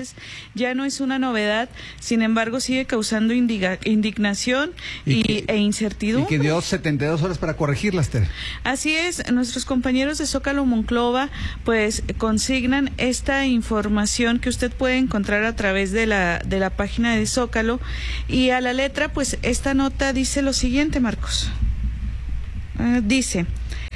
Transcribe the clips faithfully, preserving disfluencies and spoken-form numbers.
bases ya no es una novedad, sin embargo sigue causando indiga, indignación y, y que, e incertidumbre. Y que dio setenta y dos horas para corregirlas, Tere. Así es, nuestros compañeros de Zócalo Monclova pues consignan esta información que usted puede encontrar a través de la, de la página de Zócalo, y a la letra pues esta nota dice lo siguiente, Marcos. Uh, dice...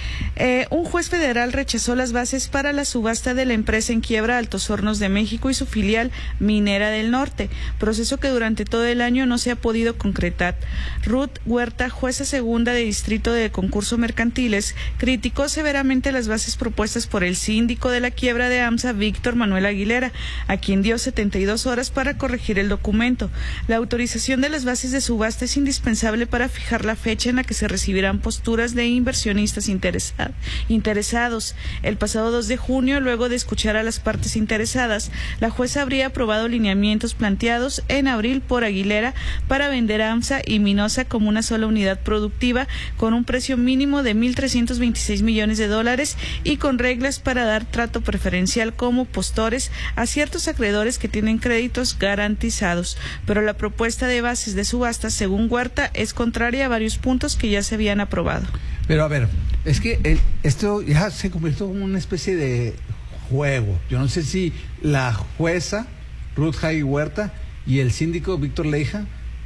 Eh, un juez federal rechazó las bases para la subasta de la empresa en quiebra Altos Hornos de México y su filial Minera del Norte, proceso que durante todo el año no se ha podido concretar. Ruth Huerta, jueza segunda de distrito de concurso mercantiles, criticó severamente las bases propuestas por el síndico de la quiebra de AMSA, Víctor Manuel Aguilera, a quien dio setenta y dos horas para corregir el documento. La autorización de las bases de subasta es indispensable para fijar la fecha en la que se recibirán posturas de inversionistas interesados. interesados. El pasado dos de junio, luego de escuchar a las partes interesadas, la jueza habría aprobado lineamientos planteados en abril por Aguilera para vender a AMSA y Minosa como una sola unidad productiva con un precio mínimo de mil trescientos veintiséis millones de dólares y con reglas para dar trato preferencial como postores a ciertos acreedores que tienen créditos garantizados. Pero la propuesta de bases de subasta, según Huerta, es contraria a varios puntos que ya se habían aprobado. Pero a ver, es que el, esto ya se convirtió en una especie de juego. Yo no sé si la jueza Ruth Jaime Huerta y el síndico Víctor Leija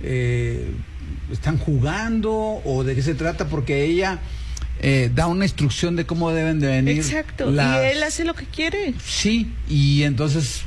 eh, están jugando o de qué se trata, porque ella eh, da una instrucción de cómo deben de venir. Exacto, las... y él hace lo que quiere. Sí, y entonces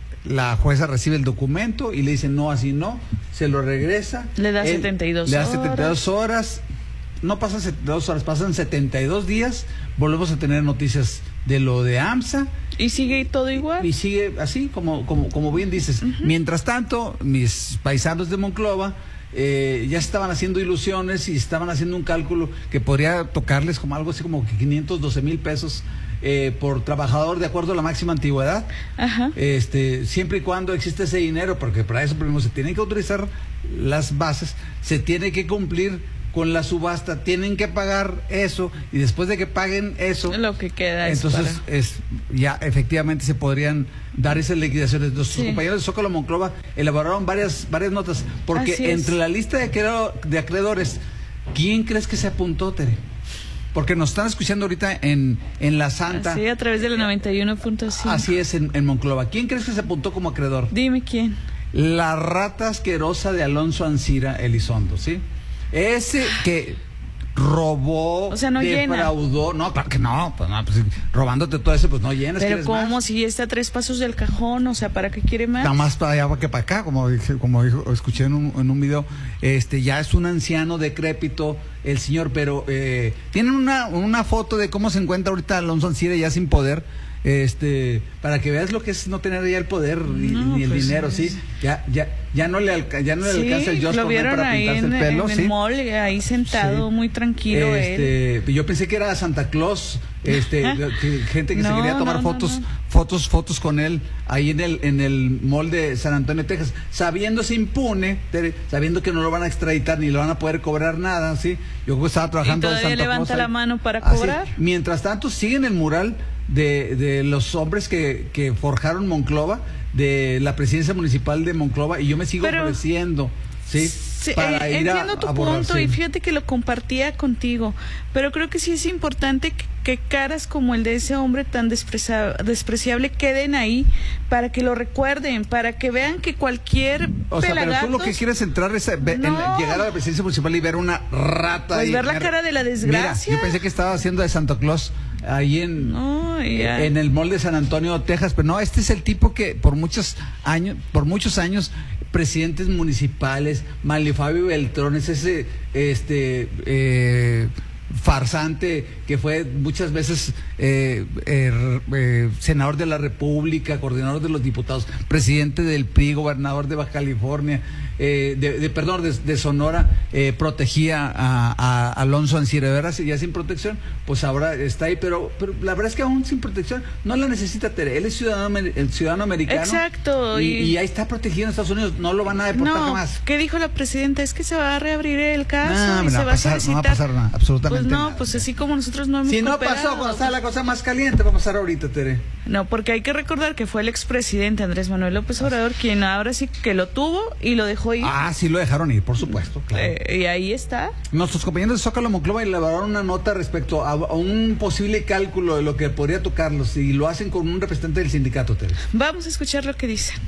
la jueza recibe el documento y le dice no, así no, se lo regresa. Le da él, setenta y dos le horas. Le da setenta y dos horas. No pasan setenta y dos horas, pasan setenta y dos días, volvemos a tener noticias de lo de AMSA. Y sigue todo igual. Y sigue así, como, como, como bien dices. Uh-huh. Mientras tanto, mis paisanos de Monclova eh, ya estaban haciendo ilusiones y estaban haciendo un cálculo que podría tocarles como algo así como quinientos doce mil pesos eh, por trabajador, de acuerdo a la máxima antigüedad. Ajá. Este, siempre y cuando existe ese dinero, porque para eso primero se tienen que autorizar las bases, se tiene que cumplir con la subasta, tienen que pagar eso, y después de que paguen eso, lo que queda entonces es, para... es ya efectivamente se podrían dar esas liquidaciones. Nuestros sí. compañeros de Zócalo Monclova elaboraron varias varias notas, porque entre la lista de, acreedor, de acreedores, ¿quién crees que se apuntó, Tere? Porque nos están escuchando ahorita en, en La Santa. Sí, a través de la noventa y uno punto cinco. Así es, en, en Monclova. ¿Quién crees que se apuntó como acreedor? Dime quién. La rata asquerosa de Alonso Ancira Elizondo, ¿sí? Ese que robó, o sea, no defraudó, llena. No, claro que no, pues, no, pues robándote todo eso, pues no llenas. Pero ¿cómo? Más? Si está a tres pasos del cajón, o sea, ¿para qué quiere más? Está más para allá que para acá, como como dijo, escuché en un, en un video, este, ya es un anciano decrépito el señor, pero eh, tienen una, una foto de cómo se encuentra ahorita Alonso Ancira ya sin poder. Este, para que veas lo que es no tener ya el poder ni, no, ni el pues dinero, sí, sí. Ya, ya, ya no le, alca ya no le sí, alcanza el Just lo vieron para ahí pintarse en, el pelo, en ¿sí? el mall, ahí sentado, sí. muy tranquilo este, él. Yo pensé que era Santa Claus, este, que, gente que no, se quería tomar no, fotos, no, no. fotos, fotos con él ahí en el, en el mall de San Antonio, Texas, sabiéndose impune, sabiendo que no lo van a extraditar ni lo van a poder cobrar nada, sí. Yo estaba trabajando y todavía de Santa levanta Claus, la ahí. mano para cobrar. Así, mientras tanto siguen el mural de, de los hombres que, que forjaron Monclova, de la presidencia municipal de Monclova, y yo me sigo Pero, ofreciendo, ¿sí? sí para eh, ir entiendo a, tu a borrar, punto, sí. Y fíjate que lo compartía contigo, pero creo que sí es importante que, que caras como el de ese hombre tan despreciable, despreciable queden ahí para que lo recuerden, para que vean que cualquier o sea, pelagatos, pero tú lo que quieres entrar es a, ve, no. en, llegar a la presidencia municipal y ver una rata pues ahí, ver la mira, cara de la desgracia. Mira, yo pensé que estaba haciendo de Santa Claus ahí en, no, en el mall de San Antonio, Texas, pero no, este es el tipo que por muchos años, por muchos años, presidentes municipales, Manlio Fabio Beltrón, es ese este eh, farsante que fue muchas veces eh, eh, eh, senador de la República, coordinador de los diputados, presidente del P R I, gobernador de Baja California, eh, de, de perdón, de, de Sonora, eh, protegía a, a Alonso Ancira, ¿verdad? Ya sin protección, pues ahora está ahí, pero, pero la verdad es que aún sin protección no la necesita Tere, él es ciudadano, el ciudadano americano. Exacto. Y, y, y ahí está protegido en Estados Unidos, no lo van a deportar no, jamás. ¿Qué dijo la presidenta? Es que se va a reabrir el caso no, y no se va va a pasar, a solicitar. No va a pasar nada, absolutamente absolutamente pues no, nada. pues así como nosotros no hemos Si no cooperado, pasó cuando estaba pues, la cosa más caliente, va a pasar ahorita, Tere. no, porque hay que recordar que fue el expresidente Andrés Manuel López Obrador quien ahora sí que lo tuvo y lo dejó ir. Ah, sí lo dejaron ir, por supuesto, claro. Eh, y ahí está. Nuestros compañeros de Zócalo Monclova elaboraron una nota respecto a, a un posible cálculo de lo que podría tocarlos y lo hacen con un representante del sindicato, Tere. Vamos a escuchar lo que dicen.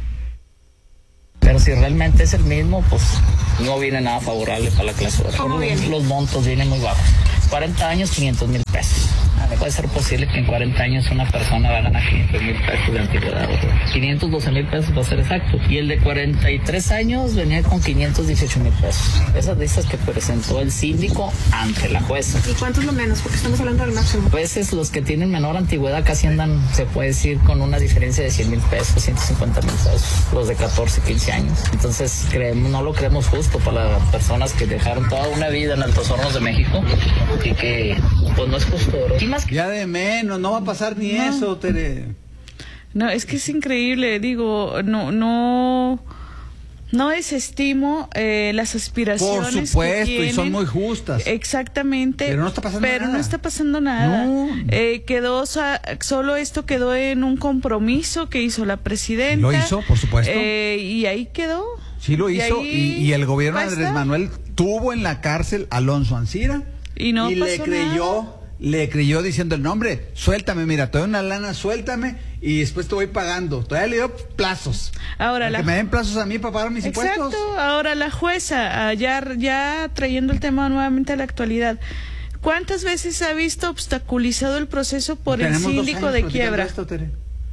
Pero si realmente es el mismo, pues no viene nada favorable para la clase obrera. ¿Cómo viene? Los montos vienen muy bajos. cuarenta años, quinientos mil pesos. Puede ser posible que en cuarenta años una persona va a ganar quinientos mil pesos de antigüedad. quinientos doce mil pesos va a ser exacto. Y el de cuarenta y tres años venía con quinientos dieciocho mil pesos. Esas listas que presentó el síndico ante la jueza. ¿Y cuánto es lo menos? Porque estamos hablando del máximo. A veces los que tienen menor antigüedad casi andan, se puede decir, con una diferencia de cien mil pesos, ciento cincuenta mil pesos. Los de catorce, quince años. Entonces creemos, no lo creemos justo para las personas que dejaron toda una vida en Altos Hornos de México y que pues no es justo. Y más que... Ya de menos, no va a pasar ni No. eso, Tere. No, es que es increíble, digo, no, no, no desestimo eh, las aspiraciones. Por supuesto, que y son tienen. muy justas. Exactamente. Pero no está pasando pero nada. no está pasando nada. No. Eh, quedó, sa- solo esto quedó en un compromiso que hizo la presidenta. Lo hizo, por supuesto. Eh, y ahí quedó. Sí lo Y hizo ahí y, y el gobierno de va a Andrés estar. Manuel tuvo en la cárcel a Alonso Ancira Y no le pasó creyó, nada. le creyó diciendo el nombre, suéltame, mira, te doy una lana, suéltame y después te voy pagando. Todavía le dio plazos. Ahora Para la que me den plazos a mí para pagar mis Exacto, impuestos. ahora la jueza, ah, ya, ya trayendo el tema nuevamente a la actualidad, ¿cuántas veces ha visto obstaculizado el proceso por el Tenemos dos síndico años de platicando quiebra? esto, Tere.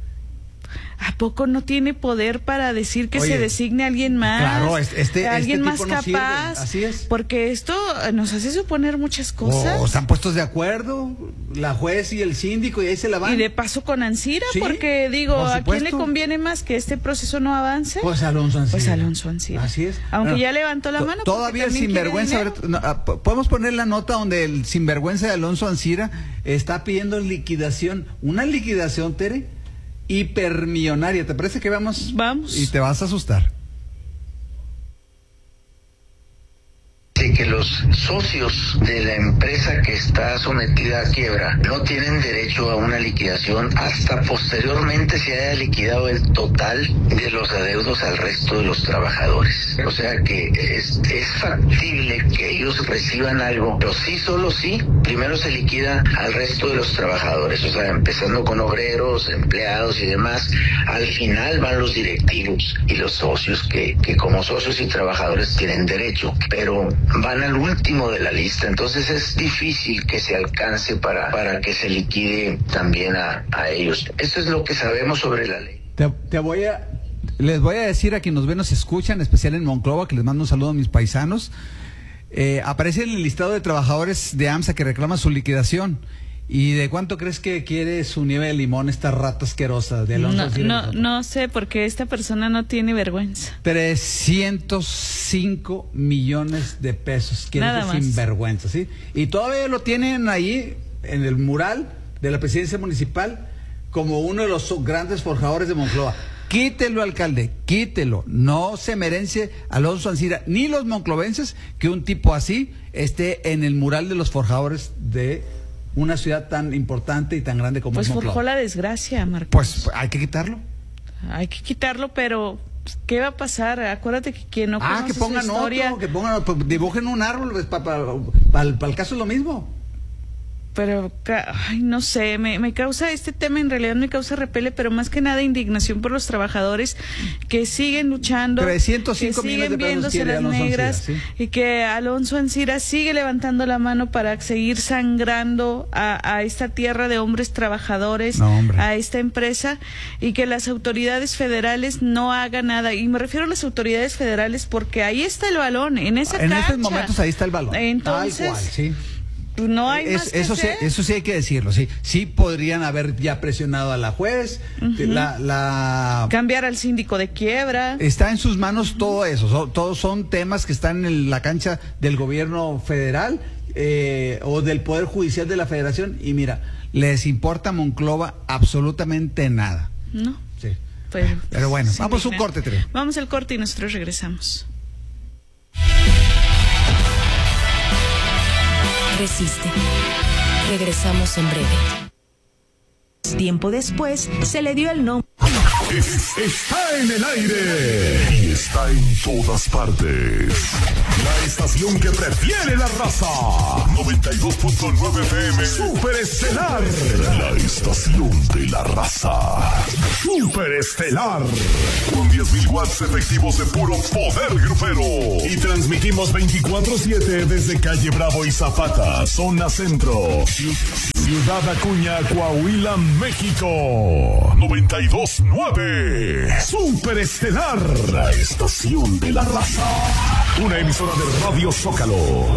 ¿A poco no tiene poder para decir que Oye, se designe a alguien más? claro, este- este- alguien este más tipo no sirve, capaz. así es. Porque esto eh, nos hace suponer muchas cosas. O están puestos de acuerdo, la juez y el síndico, y ahí se la van. Y de paso con Ancira, Sí, porque digo, por ¿a quién le supuesto. conviene más que este proceso no avance? Pues Alonso Ancira. Pues Alonso Ancira. Así es. Aunque Bueno, ya levantó la to- mano. porque Todavía el también quiere sinvergüenza. dinero. a ver, no, ah, po- podemos poner la nota donde el sinvergüenza de Alonso Ancira está pidiendo liquidación. Una liquidación, Tere, hipermillonaria. ¿Te parece que vamos? Vamos. Y te vas a asustar. De que los socios de la empresa que está sometida a quiebra no tienen derecho a una liquidación hasta posteriormente se haya liquidado el total de los adeudos al resto de los trabajadores. O sea que es, es factible que ellos reciban algo, pero sí, solo sí, primero se liquida al resto de los trabajadores, o sea, empezando con obreros, empleados y demás. Al final van los directivos y los socios que, que como socios y trabajadores tienen derecho, pero van al último de la lista, entonces es difícil que se alcance para, para que se liquide también a, a ellos. Eso es lo que sabemos sobre la ley. Te, te voy a, les voy a decir a quienes nos ven, nos escuchan, en especial en Monclova, que les mando un saludo a mis paisanos. Eh, aparece en el listado de trabajadores de AMSA que reclaman su liquidación. ¿Y de cuánto crees que quiere su nieve de limón esta rata asquerosa de Alonso No, Ancira? no, no sé, porque esta persona no tiene vergüenza. trescientos cinco millones de pesos. Quiere Nada más. sinvergüenza, ¿sí? Y todavía lo tienen ahí en el mural de la presidencia municipal como uno de los grandes forjadores de Monclova. Quítelo, alcalde, quítelo. No se merece Alonso Ancira ni los monclovenses que un tipo así esté en el mural de los forjadores de una ciudad tan importante y tan grande como Pues es Monclova. forjó la desgracia, Marcos. Pues hay que quitarlo. Hay que quitarlo, pero ¿qué va a pasar? Acuérdate que quien no Ah, conoce que pongan su historia, otro, que pongan, pues, dibujen un árbol, pues, para el caso es lo mismo. pero ca- ay, no sé, me, me causa este tema, en realidad me causa repele, pero más que nada indignación por los trabajadores que siguen luchando, trescientos cinco que millones de siguen pesos viéndose quiere las Alonso negras, Ancira, ¿sí? y que Alonso Ancira sigue levantando la mano para seguir sangrando a, a esta tierra de hombres trabajadores, No, hombre. a esta empresa, y que las autoridades federales no hagan nada. Y me refiero a las autoridades federales porque ahí está el balón, en esa En cancha. estos momentos ahí está el balón. Entonces, tal cual, sí. pues no hay Es- más que eso, sí, hacer. eso sí hay que decirlo, sí. Sí podrían haber ya presionado a la juez, la, la Cambiar al síndico de quiebra. está en sus manos todo eso. So- todos son temas que están en la cancha del gobierno federal eh, o del Poder Judicial de la Federación. Y mira, les importa a Monclova absolutamente nada. No. Sí. Pues, Pero bueno, sí, vamos a un indigna. corte, Tere. Vamos al corte y nosotros regresamos. Resiste. Regresamos en breve. Tiempo después, se le dio el nombre. Es, está en el aire y está en todas partes. La estación que prefiere la raza. noventa y dos punto nueve F M. Super Estelar. La estación de la raza. Super Estelar. Con diez mil watts efectivos de puro poder grupero. Y transmitimos veinticuatro siete desde Calle Bravo y Zapata, zona centro. Ciudad Acuña, Coahuila, México. noventa y dos punto nueve. Super Estelar. La estación de la raza. Una emisora de Radio Zócalo.